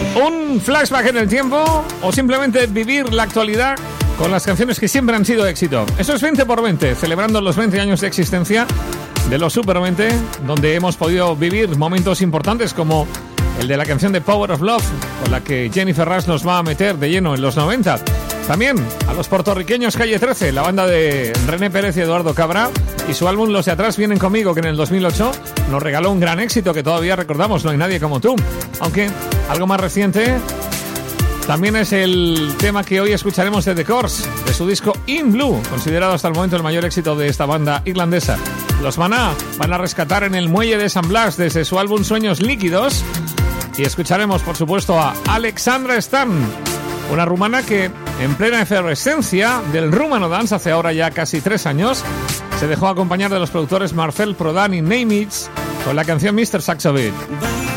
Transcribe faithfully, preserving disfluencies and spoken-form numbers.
Un flashback en el tiempo o simplemente vivir la actualidad con las canciones que siempre han sido éxito. Eso es veinte por veinte, celebrando los veinte años de existencia de los Super veinte, donde hemos podido vivir momentos importantes como el de la canción de Power of Love, con la que Jennifer Rush nos va a meter de lleno en los noventa. También a los puertorriqueños Calle trece, la banda de René Pérez y Eduardo Cabra, y su álbum Los de Atrás Vienen Conmigo, que en el dos mil ocho nos regaló un gran éxito que todavía recordamos, No hay nadie como tú. Aunque algo más reciente también es el tema que hoy escucharemos de The Corrs, de su disco In Blue, considerado hasta el momento el mayor éxito de esta banda irlandesa. Los Maná van a rescatar en el muelle de San Blas desde su álbum Sueños Líquidos, y escucharemos, por supuesto, a Alexandra Stan, una rumana que, en plena efervescencia del Rumano Dance hace ahora ya casi tres años, se dejó acompañar de los productores Marcel Prodan y Nemitz con la canción mister Saxo Beat.